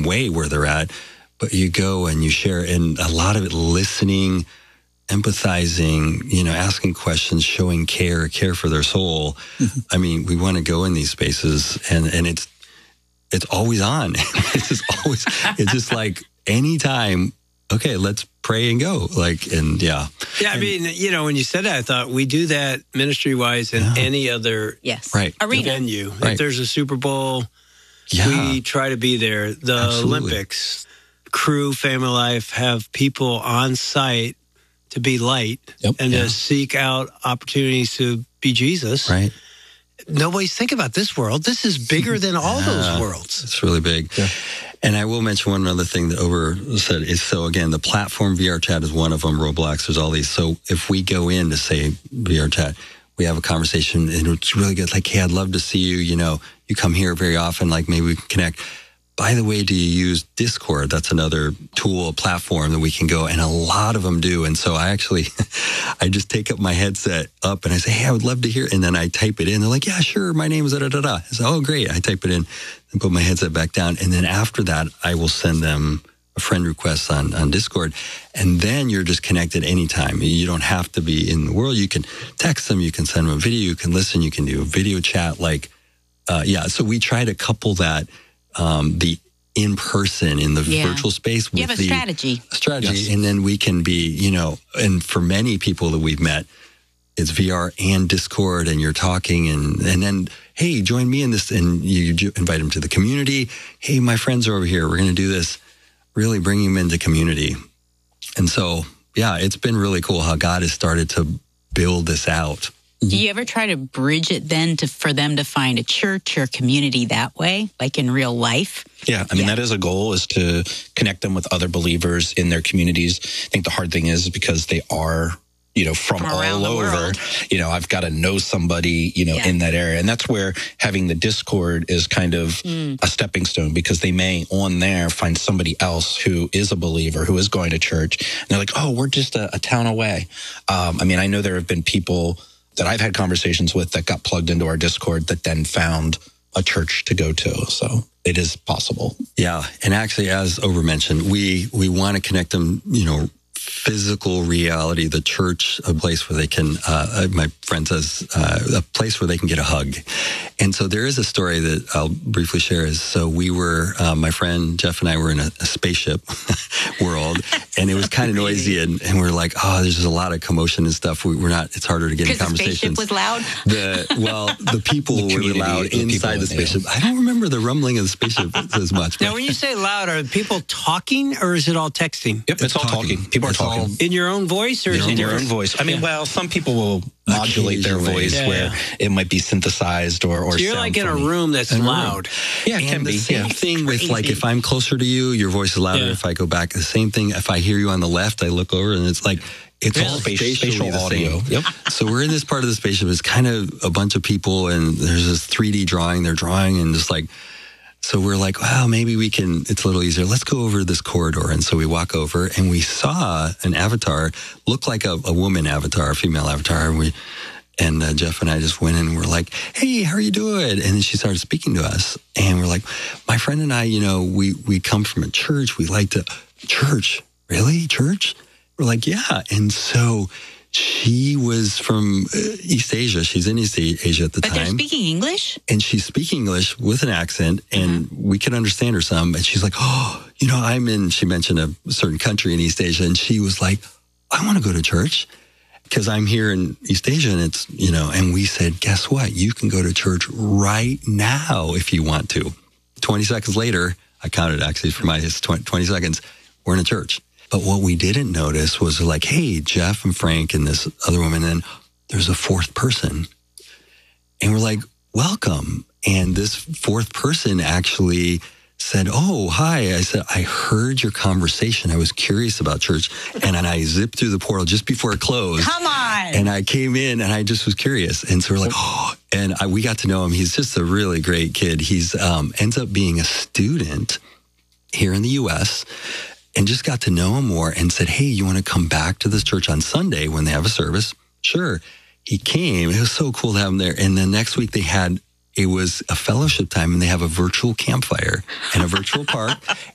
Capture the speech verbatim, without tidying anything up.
way where they're at, but you go and you share, and a lot of it listening, empathizing, you know, asking questions, showing care, care for their soul. Mm-hmm. I mean, we want to go in these spaces, and, and it's it's always on. It's just always, it's just like anytime, okay, let's pray and go. Like, and yeah. Yeah, I and, mean, you know, when you said that, I thought we do that ministry-wise in yeah. any other yes. right. arena. venue. Right. If there's a Super Bowl, yeah. we try to be there. The Absolutely. Olympics, Crew, Family Life have people on site to be light yep. and yeah. to seek out opportunities to be Jesus. Right. Nobody's thinking about this world. This is bigger than all yeah, those worlds. It's really big. Yeah. And I will mention one other thing that Ober said is, so again, the platform V R Chat is one of them, Roblox, there's all these. So if we go in to say V R Chat, we have a conversation and it's really good. Like, hey, I'd love to see you. You know, you come here very often, like maybe we can connect. By the way, do you use Discord? That's another tool, platform that we can go, and a lot of them do. And so I actually, I just take up my headset up and I say, hey, I would love to hear. And then I type it in. They're like, yeah, sure. My name is da da da da. I say, oh, great. I type it in and put my headset back down. And then after that, I will send them a friend request on, on Discord. And then you're just connected anytime. You don't have to be in the world. You can text them. You can send them a video. You can listen. You can do a video chat. Like, uh, yeah. So we try to couple that. Um, the in-person in the yeah. virtual space with you have a the strategy. strategy. Yes. And then we can be, you know, and for many people that we've met, it's V R and Discord, and you're talking, and, and then, hey, join me in this, and you invite them to the community. Hey, my friends are over here. We're going to do this, really bring them into community. And so, yeah, it's been really cool how God has started to build this out. Do you ever try to bridge it then to for them to find a church or community that way, like in real life? Yeah, I mean, Yeah. that is a goal, is to connect them with other believers in their communities. I think the hard thing is because they are, you know, from, From all around the over, world. you know, I've got to know somebody, you know, Yeah. in that area. And that's where having the Discord is kind of Mm. a stepping stone, because they may on there find somebody else who is a believer, who is going to church. And they're like, oh, we're just a, a town away. Um, I mean, I know there have been people that I've had conversations with that got plugged into our Discord that then found a church to go to. So it is possible. Yeah. And actually, as Ober mentioned, we, we want to connect them, you know, physical reality, the church, a place where they can, uh, my friend says, uh, a place where they can get a hug. And so there is a story that I'll briefly share. Is so we were, uh, my friend Jeff and I were in a, a spaceship world, and it was kind of noisy, and, and we we're like, oh, there's just a lot of commotion and stuff. We, we're not, it's harder to get in Because the conversations. spaceship was loud? The, well, the people The were community, loud the people, inside the spaceship. yeah. I don't remember the rumbling of the spaceship as much. Now, but- when you say loud, are people talking or is it all texting? Yep, it's, It's all talking. talking. People It's are talking. all- In your own voice, or is in it your own different? voice. I mean, Yeah. well, some people will modulate their Occasionally. voice Yeah, where yeah. it might be synthesized or or So you're sound like in funny. a room that's In a room. loud. Yeah, it and can the be. same Yeah. thing with, like, Crazy. if I'm closer to you, your voice is louder. Yeah. If I go back, the same thing. If I hear you on the left, I look over, and it's like, it's all Spatial- spatially spatial the audio. same. Yep. So we're in this part of the spaceship. It's kind of a bunch of people, and there's this three D drawing. They're drawing, and just like, so we're like, wow, maybe we can, it's a little easier. Let's go over this corridor. And so we walk over, and we saw an avatar look like a, a woman avatar, a female avatar. And we, And uh, Jeff and I just went in and we're like, hey, how are you doing? And then she started speaking to us. And we're like, my friend and I, you know, we, we come from a church. We like to, church? Really? Church? We're like, yeah. And so she was from uh, East Asia. She's in East Asia at the But they're time. speaking English? And she's speaking English with an accent, and Mm-hmm. we could understand her some. And she's like, oh, you know, I'm in, she mentioned a certain country in East Asia. And she was like, I want to go to church, because I'm here in East Asia, and it's, you know, and we said, guess what? You can go to church right now if you want to. twenty seconds later, I counted actually for my his twenty seconds, we're in a church. But what we didn't notice was like, hey, Jeff and Frank and this other woman, and there's a fourth person. And we're like, welcome. And this fourth person actually said, oh, hi. I said, I heard your conversation. I was curious about church. And then I zipped through the portal just before it closed. Come on. And I came in and I just was curious. And so we're like, oh, and I, we got to know him. He's just a really great kid. He's um, ends up being a student here in the U S and just got to know him more and said, hey, you want to come back to this church on Sunday when they have a service? Sure. He came. It was so cool to have him there. And then next week they had, it was a fellowship time, and they have a virtual campfire and a virtual park.